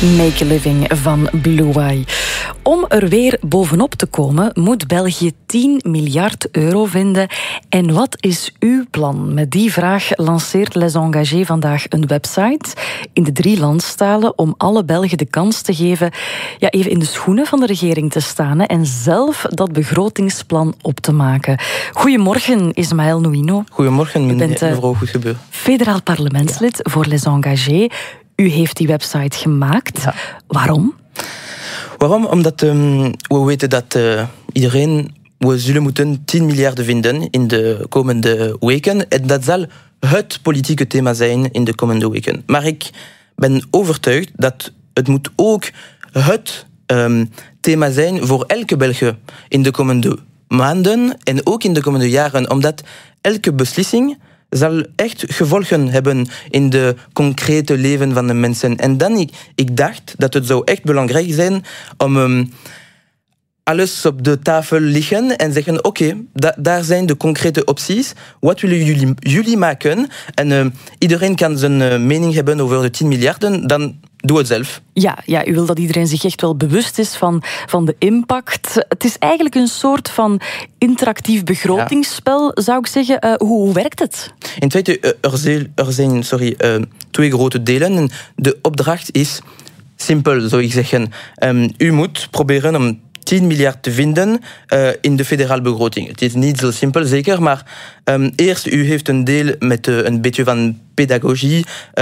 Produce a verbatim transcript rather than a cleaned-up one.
Make a Living van Blue Eye. Om er weer bovenop te komen, moet België tien miljard euro vinden. En wat is uw plan? Met die vraag lanceert Les Engagés vandaag een website in de drie landstalen om alle Belgen de kans te geven ja, even in de schoenen van de regering te staan hè, en zelf dat begrotingsplan op te maken. Goedemorgen, Ismaël Nouino. Goedemorgen, U bent, uh, mevrouw Goedgebeur. Federaal parlementslid ja. voor Les Engagés. U heeft die website gemaakt. Ja. Waarom? Waarom? Omdat um, we weten dat uh, iedereen... We zullen moeten tien miljard vinden in de komende weken. En dat zal het politieke thema zijn in de komende weken. Maar ik ben overtuigd dat het moet ook het um, thema zijn voor elke Belg in de komende maanden en ook in de komende jaren. Omdat elke beslissing zal echt gevolgen hebben in de concrete leven van de mensen. En dan, ik, ik dacht dat het zou echt belangrijk zijn om um, alles op de tafel liggen en zeggen, oké, okay, da, daar zijn de concrete opties. Wat willen jullie, jullie maken? En uh, iedereen kan zijn uh, mening hebben over de tien miljarden, dan doe het zelf. Ja, ja, u wil dat iedereen zich echt wel bewust is van, van de impact. Het is eigenlijk een soort van interactief begrotingsspel, ja. zou ik zeggen. Uh, hoe, hoe werkt het? In feite, uh, er zijn, er zijn sorry, uh, twee grote delen. En de opdracht is simpel, zou ik zeggen. Um, u moet proberen om tien miljard te vinden uh, in de federale begroting. Het is niet zo simpel, zeker, maar um, eerst, u heeft een deel met uh, een beetje van pedagogie. Uh,